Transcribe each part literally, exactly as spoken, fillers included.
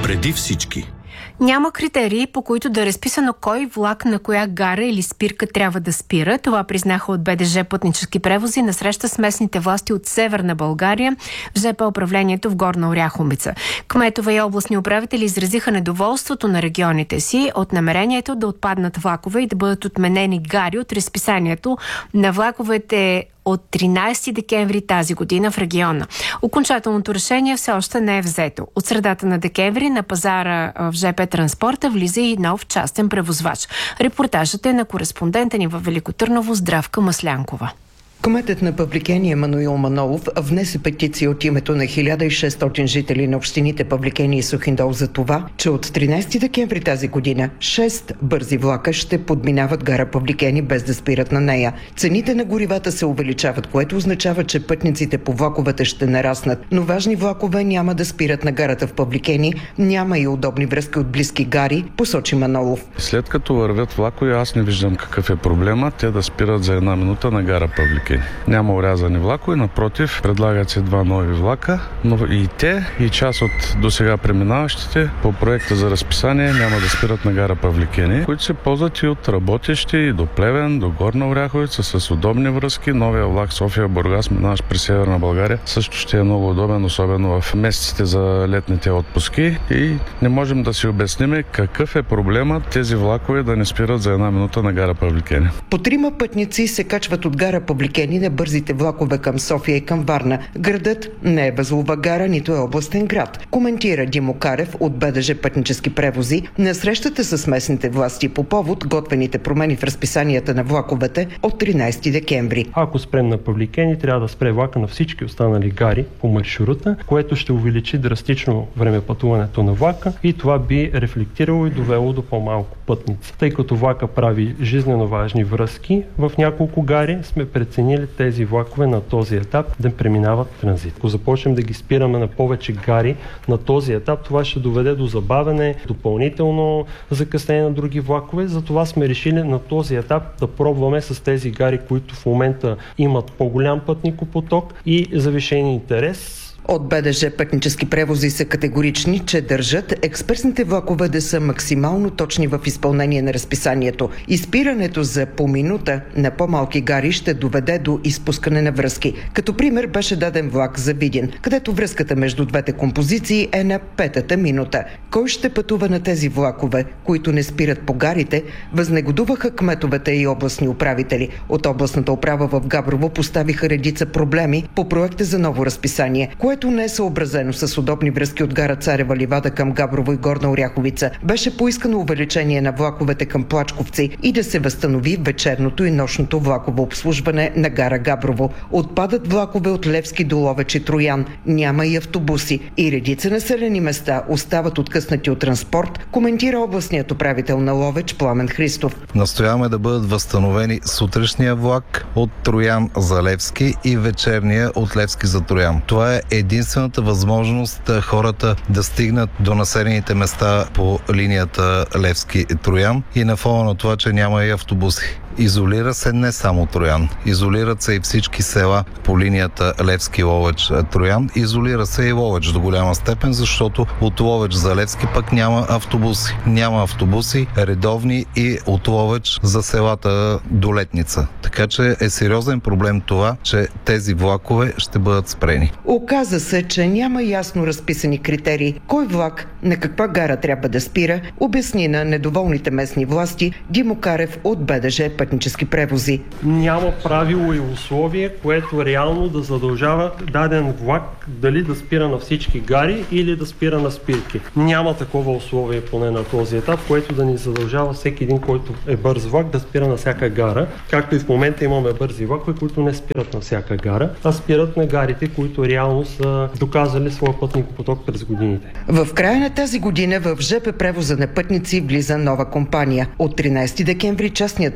Преди всички. Няма критерии, по които да е разписано кой влак на коя гара или спирка трябва да спира. Това признаха от БДЖ Пътнически превози на среща с местните власти от Северна България в ЖП управлението в Горна Оряховица. Кметове и областни управители изразиха недоволството на регионите си от намерението да отпаднат влакове и да бъдат отменени гари от разписанието на влаковете от тринайсети декември тази година в региона. Окончателното решение все още не е взето. От средата на декември на пазара в ЖП транспорта влиза и нов частен превозвач. Репортажът е на кореспондента ни във Велико Търново Здравка Маслянкова. Кметът на Павликени Емануил Манолов внесе петиция от името на хиляда и шестстотин жители на общините Павликени и Сухиндол за това, че от тринайсети декември тази година шест бързи влака ще подминават гара Павликени без да спират на нея. Цените на горивата се увеличават, което означава, че пътниците по влаковете ще нараснат, но важни влакове няма да спират на гарата в Павликени, няма и удобни връзки от близки гари, посочи Манолов. След като вървят влакове, аз не виждам какъв е проблема те да спират за една минута на гара Павликени. Няма урязани влакове, напротив, предлагат се два нови влака, но и те, и част от досега преминаващите по проекта за разписание няма да спират на гара Павликени, които се ползват и от работещи и до Плевен, до Горна Оряховица с удобни връзки. Новия влак София-Бургас, минаващ през Северна България, също ще е много удобен, особено в месеците за летните отпуски, и не можем да си обясним какъв е проблема тези влакове да не спират за една минута на гара Павликени. По трима пътници се качват от гара Павликени на бързите влакове към София и към Варна. Градът не е възлова гара, нито е областен град, коментира Димо Карев от БДЖ Пътнически превози на срещата с местните власти по повод готвените промени в разписанията на влаковете от тринайсети декември. Ако спрем на Павликени, трябва да спре влака на всички останали гари по маршрута, което ще увеличи драстично времепътуването на влака и това би рефлектирало и довело до по-малко пътници. Тъй като влака прави жизнено важни връзки в няколко гари, сме преценили тези влакове на този етап да преминават транзит. Ако започнем да ги спираме на повече гари на този етап, това ще доведе до забавяне, допълнително закъснение на други влакове. Затова сме решили на този етап да пробваме с тези гари, които в момента имат по-голям пътникопоток и завишен интерес. От БДЖ Пътнически превози са категорични, че държат експресните влакове да са максимално точни в изпълнение на разписанието. Изпирането за по минута на по-малки гари ще доведе до изпускане на връзки. Като пример беше даден влак за Видин, където връзката между двете композиции е на петата минута. Кой ще пътува на тези влакове, които не спират по гарите, възнегодуваха кметовете и областни управители. От областната управа в Габрово поставиха редица проблеми по проекта за ново разписание, което не е съобразено с удобни връзки от гара Царева ливада към Габрово и Горна Оряховица. Беше поискано увеличение на влаковете към Плачковци и да се възстанови вечерното и нощното влаково обслужване на гара Габрово. Отпадат влакове от Левски до Ловеч и Троян. Няма и автобуси. И редица населени места остават откъснати от транспорт, коментира областният управител на Ловеч Пламен Христов. Настояваме да бъдат възстановени сутрешния влак от Троян за Левски и вечерния от Левски за Троян. Това е единствената възможност хората да стигнат до населените места по линията Левски-Троян и на фона на това, че няма и автобуси. Изолира се не само Троян, изолират се и всички села по линията Левски, Ловеч, Троян, изолира се и Ловеч до голяма степен, защото от Ловеч за Левски пък няма автобуси. Няма автобуси редовни и от Ловеч за селата до Летница. Така че е сериозен проблем това, че тези влакове ще бъдат спрени. Оказа се, че няма ясно разписани критерии кой влак на каква гара трябва да спира, обясни на недоволните местни власти Димо Карев от БДЖ Пътнически превози. Няма правило и условие, което реално да задължава даден влак дали да спира на всички гари или да спира на спирки. Няма такова условие поне на този етап, което да ни задължава всеки един, който е бърз влак, да спира на всяка гара. Както и в момента имаме бързи влакове, които не спират на всяка гара, а спират на гарите, които реално са доказали своя пътникопоток през годините. В края на тази година в ЖП превоза на пътници влиза нова компания. От тринайсети декември частният превозвач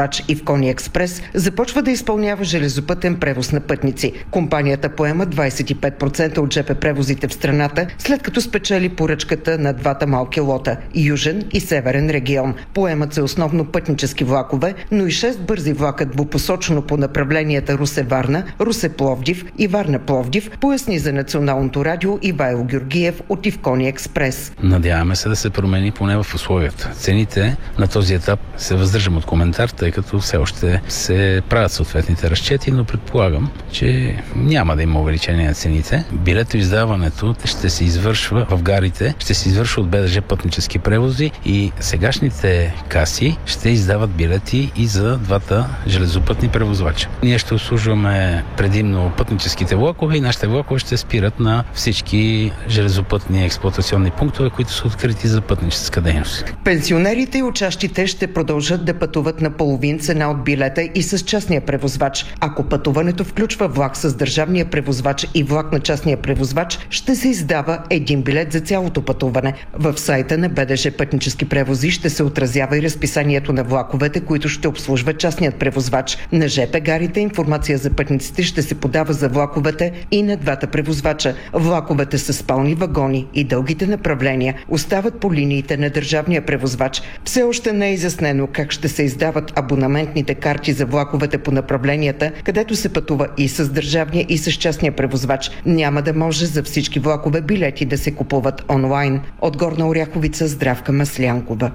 превозвач Ивкони Експрес започва да изпълнява железопътен превоз на пътници. Компанията поема двадесет и пет процента от жп превозите в страната, след като спечели поръчката на двата малки лота – Южен и Северен регион. Поемат се основно пътнически влакове, но и шест бързи влака двупосочно по направленията Русе-Варна, Русе-Пловдив и Варна-Пловдив, поясни за Националното радио Ивайло Георгиев от Ивкони Експрес. Надяваме се да се промени поне в условията. Цените на този етап се въздържам от коментар, тъй като все още се правят съответните разчети, но предполагам, че няма да има увеличение на цените. Билетоиздаването ще се извършва в гарите, ще се извършва от БДЖ пътнически превози и сегашните каси ще издават билети и за двата железопътни превозвача. Ние ще обслужваме предимно пътническите влакове и нашите влакове ще спират на всички железопътни експлоатационни пунктове, които са открити за пътническа дейност. Пенсионерите и учащите ще продължат да пътуват на половин цена от билета и с частния превозвач. Ако пътуването включва влак с държавния превозвач и влак на частния превозвач, ще се издава един билет за цялото пътуване. В сайта на БДЖ пътнически превози ще се отразява и разписанието на влаковете, които ще обслужва частният превозвач. На жп гарите информация за пътниците ще се подава за влаковете и на двата превозвача. Влаковете с спални вагони и дългите направления остават по линиите на държавния превозвач. Все още не е изяснено как ще се издават абонаментните карти за влаковете по направленията, където се пътува и с държавния, и с частния превозвач. Няма да може за всички влакове билети да се купуват онлайн. От Горна Оряховица, Здравка Маслянкова.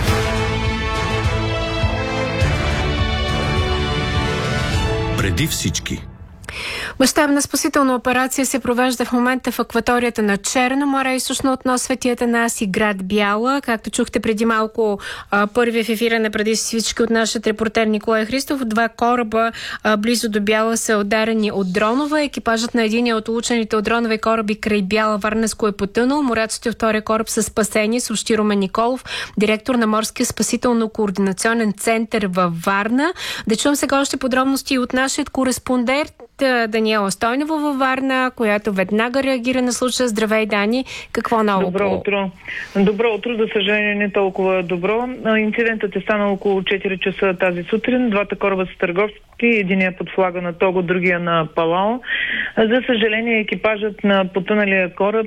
Преди всички. Мащабна спасителна операция се провежда в момента в акваторията на Черно море, източно от нос Свети Атанаси, град Бяла. Както чухте преди малко, първият в ефира на Преди всички от нашия репортер Николай Христов, два кораба а, близо до Бяла са ударени от дронове. Екипажът на единия от улучените от дронове кораби край Бяла Варненско е потънал. Моряците от втория кораб са спасени, съобщи Румен Николов, директор на Морския спасително-координационен център във Варна. Да чуем сега още подробности от нашия кореспондент Даниела Стойнова във Варна, която веднага реагира на случая. Здравей, Дани. Какво ново? Добро утро. Добро утро, за съжаление не толкова добро. Инцидентът е станал около четири часа тази сутрин. Двата кораба са търговски, единия под флага на Того, другия на Палао. За съжаление, екипажът на потъналия кораб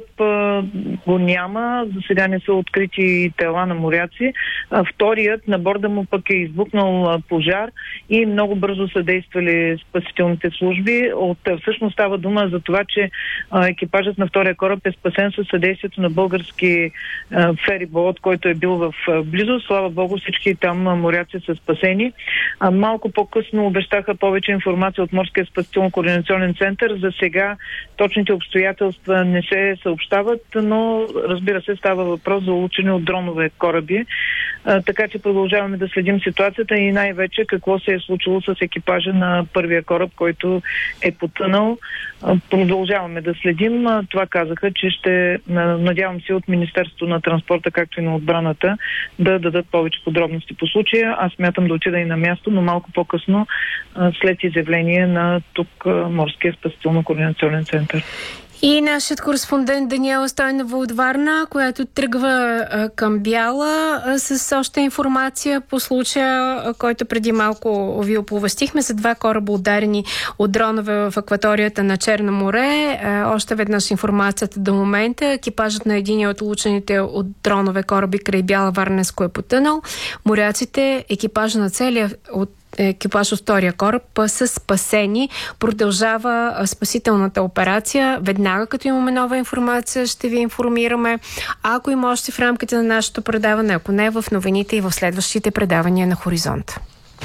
го няма. За сега не са открити тела на моряци. Вторият, на борда му пък е избухнал пожар и много бързо са действали спасителните служби. От, всъщност става дума за това, че а, екипажът на втория кораб е спасен със съдействието на български а, ферибот, който е бил в а, близо. Слава Богу, всички там а, моряци са спасени. А, малко по-късно обещаха повече информация от Морския спасително-координационен център. За сега точните обстоятелства не се съобщават, но разбира се, става въпрос за улучени от дронове кораби. А, така че продължаваме да следим ситуацията и най-вече какво се е случило с екипажа на първия кораб, който е потънал. Продължаваме да следим. Това казаха, че ще, надявам се, от Министерството на транспорта, както и на отбраната, да дадат повече подробности по случая. Аз смятам да отида и на място, но малко по-късно, след изявление на тук Морския спасително-координационен център. И нашият кореспондент Даниела Стойнова от Варна, която тръгва а, към Бяла а, с още информация по случая, а, който преди малко ви оповестихме, за два кораба ударени от дронове в акваторията на Черно море. А, още веднъж информацията до момента. Екипажът на единия от улучените от дронове кораби край Бяла Варненско е потънал. Моряците, екипажа на целия от екипаж от втория кораб са спасени. Продължава спасителната операция. Веднага, като имаме нова информация, ще ви информираме. А ако има още в рамките на нашето предаване, ако не, в новините и в следващите предавания на Хоризонт.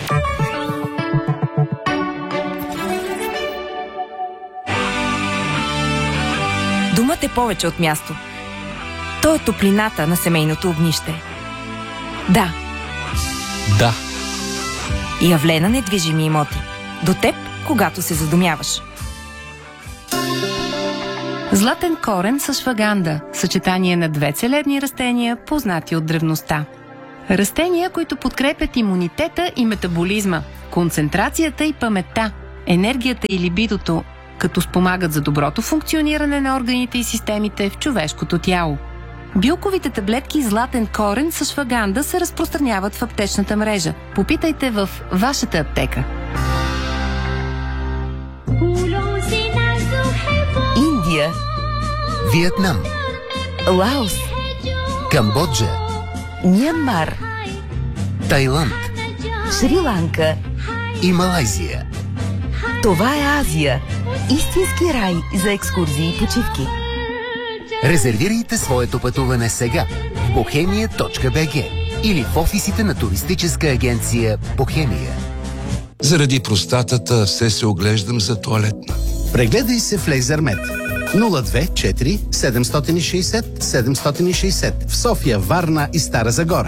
Думът е повече от място. То е топлината на семейното огнище. Да. Да. Явлена недвижими имоти. До теб, когато се задумяваш. Златен корен с шваганда. Съчетание на две целебни растения, познати от древността. Растения, които подкрепят имунитета и метаболизма, концентрацията и паметта, енергията и либидото, като спомагат за доброто функциониране на органите и системите в човешкото тяло. Билковите таблетки Златен корен с шваганда се разпространяват в аптечната мрежа. Попитайте в вашата аптека. Индия, Виетнам, Лаос, Камбоджа, Мянмар, Тайланд, Шри-Ланка и Малайзия. Това е Азия. Истински рай за екскурзии и почивки. Резервирайте своето пътуване сега в бохемия точка би джи или в офисите на туристическа агенция Бохемия. Заради простатата все се оглеждам за тоалетна. Прегледай се в Лейзермед. нула две четири седем шест шест седем шест шест в София, Варна и Стара Загора.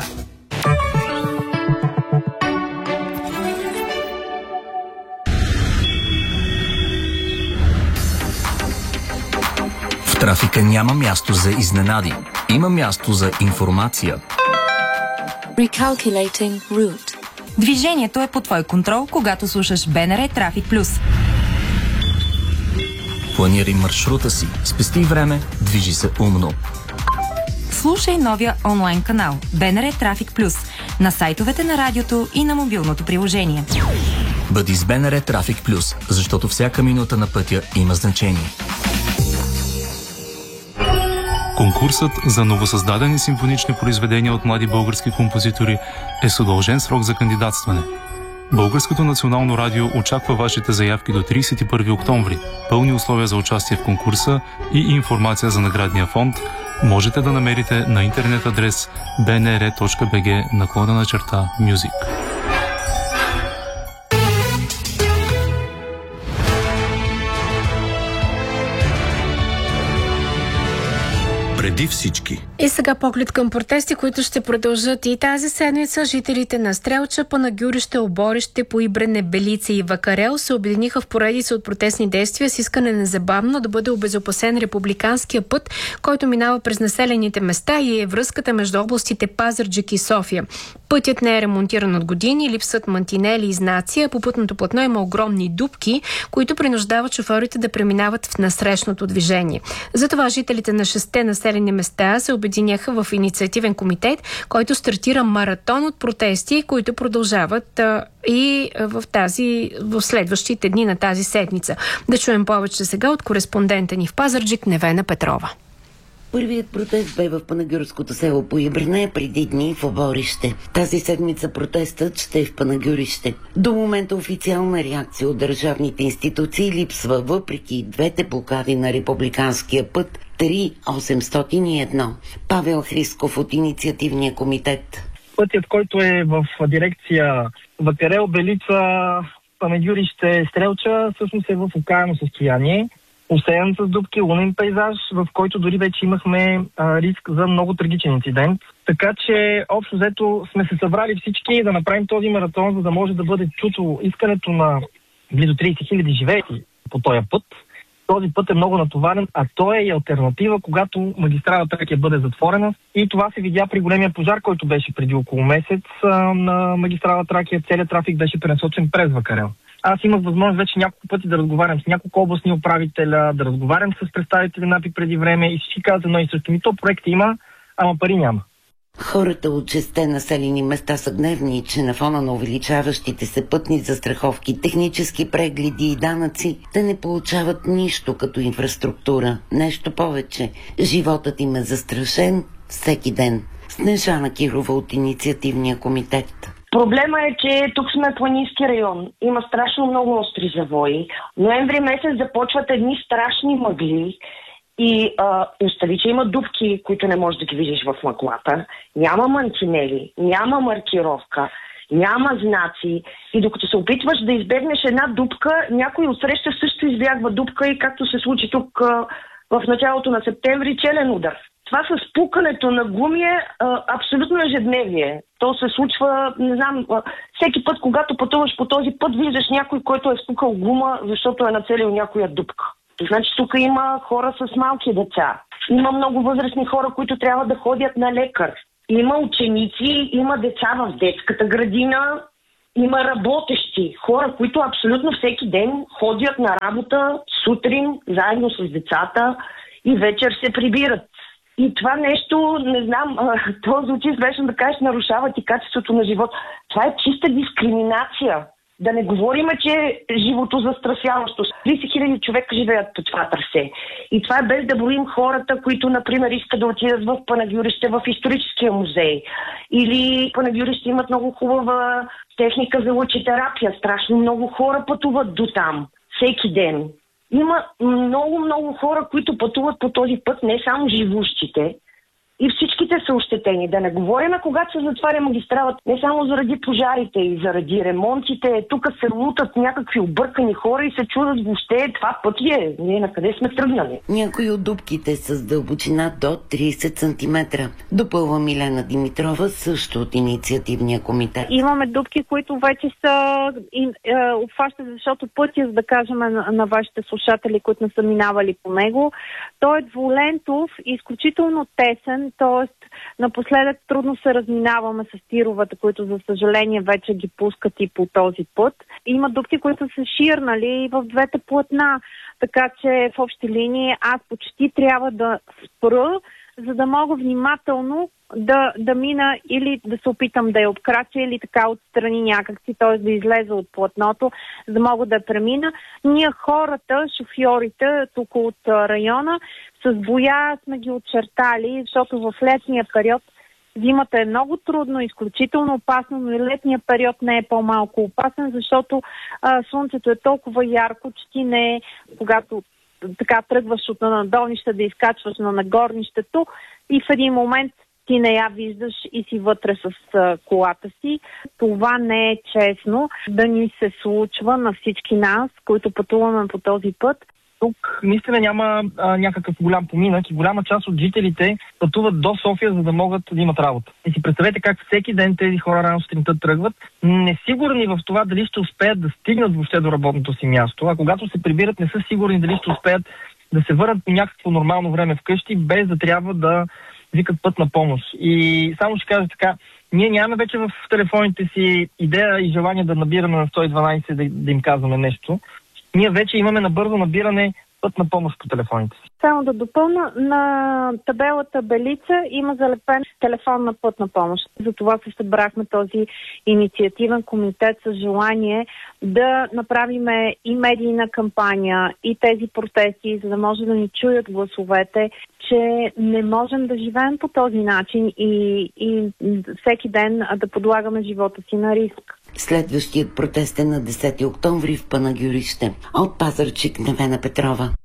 В трафика няма място за изненади. Има място за информация. Recalculating route. Движението е под твой контрол, когато слушаш БНР Трафик Плюс. Планирай маршрута си, спести време, движи се умно. Слушай новия онлайн канал БНР Трафик Плюс на сайтовете на радиото и на мобилното приложение. Бъди с БНР Трафик Плюс, защото всяка минута на пътя има значение. Конкурсът за новосъздадени симфонични произведения от млади български композитори е с удължен срок за кандидатстване. Българското национално радио очаква вашите заявки до тридесет и първи октомври. Пълни условия за участие в конкурса и информация за наградния фонд можете да намерите на интернет адрес би ен ер точка би джи наклонена черта Music. Преди всички. И сега поглед към протести, които ще продължат и тази седмица. Жителите на Стрелча, Панагюрище, Оборище, Поибрене, Белица и Вакарел се обединиха в поредица от протестни действия с искане незабавно да бъде обезопасен републиканския път, който минава през населените места и е връзката между областите Пазарджик и София. Пътят не е ремонтиран от години, липсват мантинели и знаци, а по пътното платно има огромни дупки, които принуждават шофьорите да преминават в насрещното движение. Затова жителите на шесте населени места се обединяха в инициативен комитет, който стартира маратон от протести, които продължават а, и в тази, в следващите дни на тази седмица. Да чуем повече сега от кореспондента ни в Пазарджик Невена Петрова. Първият протест бе в Панагюрското село Поибрене, преди дни в Оборище. Тази седмица протестът ще е в Панагюрище. До момента официална реакция от държавните институции липсва, въпреки двете блокади на републиканския път три осемстотин и едно. Павел Хрисков от инициативния комитет. Пътят, който е в дирекция Вакарел, Белица, Панагюрище, Стрелча, всъщност е в окаяно състояние. Осеян с дупки, лунен пейзаж, в който дори вече имахме а, риск за много трагичен инцидент. Така че, общо взето, сме се събрали всички да направим този маратон, за да може да бъде чуто искането на близо тридесет хиляди живеещи по този път. Този път е много натоварен, а той е и алтернатива, когато магистрала Тракия бъде затворена. И това се видя при големия пожар, който беше преди около месец а, на магистрала Тракия. Целият трафик беше пренасочен през Вакарел. Аз имах възможност вече няколко пъти да разговарям с няколко областни управителя, да разговарям с представители на АПИ преди време и всички казват едно и също. Ми то проект има, ама пари няма. Хората от шесте населени места са гневни, че на фона на увеличаващите се пътни застраховки, технически прегледи и данъци, те не получават нищо като инфраструктура. Нещо повече. Животът им е застрашен всеки ден. Снежана Кирова от инициативния комитет. Проблема е, че тук сме планински район. Има страшно много остри завои. Ноември месец започват едни страшни мъгли и а, остави, че има дупки, които не можеш да ги видиш в мъглата. Няма мантинели, няма маркировка, няма знаци. И докато се опитваш да избегнеш една дупка, някой отсреща също избягва дупка и както се случи тук а, в началото на септември, челен удар. Това с пукането на гуми е а, абсолютно ежедневие. То се случва, не знам, а, всеки път, когато пътуваш по този път, виждаш някой, който е спукал гума, защото е нацелил някоя дупка. Значи тук има хора с малки деца. Има много възрастни хора, които трябва да ходят на лекар. Има ученици, има деца в детската градина, има работещи хора, които абсолютно всеки ден ходят на работа сутрин, заедно с децата и вечер се прибират. И това нещо, не знам, то звучи смешно да кажеш, нарушава ти качеството на живот. Това е чиста дискриминация. Да не говорим, че е животозастрашаващо. трийсет хиляди човека живеят по това трасе. И това е без да броим хората, които, например, искат да отидат в Панагюрище, в историческия музей. Или Панагюрище имат много хубава техника за лъчетерапия. Страшно много хора пътуват до там. Всеки ден. Има много, много хора, които пътуват по този път, не само живущите. И всичките са ощетени. Да не говорим, когато се затваря магистралата, не само заради пожарите и заради ремонтите. Тук се лутат някакви объркани хора и се чудат въобще това път ли е. Ние на къде сме тръгнали? Някои от дупките с дълбочина до трийсет сантиметра. Допълва Милена Димитрова, също от инициативния комитет. Имаме дупки, които вече са и, е, обхващат, защото пътя, да кажем на, на вашите слушатели, които не са минавали по него, той е двулентов, изключително тесен, т.е. напоследък трудно се разминаваме с тировете, които за съжаление вече ги пускат и по този път. Има дупки, които са ширнали в двете платна, така че в общи линии аз почти трябва да спра, за да мога внимателно да, да мина или да се опитам да я обкрача или така отстрани някакси, т.е. да излеза от платното, за да мога да премина. Ние хората, шофьорите тук от района, с боя сме ги очертали, защото в летния период зимата е много трудно, изключително опасно, но и летния период не е по-малко опасен, защото а, слънцето е толкова ярко, че ти не е, когато така тръгваш от на надолнище да изкачваш на нагорнището и в един момент ти не я виждаш и си вътре с а, колата си. Това не е честно да ни се случва на всички нас, които пътуваме по този път. Тук наистина няма а, някакъв голям поминък и голяма част от жителите пътуват до София, за да могат да имат работа. И си представете как всеки ден тези хора рано сутринта тръгват, несигурни в това дали ще успеят да стигнат въобще до работното си място, а когато се прибират, не са сигурни дали ще успеят да се върнат по някакво нормално време вкъщи, без да трябва да викат път на помощ. И само ще кажа така, ние нямаме вече в телефоните си идея и желание да набираме на сто и дванайсет, да, да им казваме нещо. Ние вече имаме набързо набиране път на помощ по телефоните си. Само да допълна, на табелата Белица има залепен телефон на път на помощ. Затова се събрахме този инициативен комитет с желание да направим и медийна кампания, и тези протести, за да може да ни чуят гласовете, че не можем да живеем по този начин и, и всеки ден да подлагаме живота си на риск. Следващият протест е на десети октомври в Панагюрище. От Пазарчик, Невена Петрова.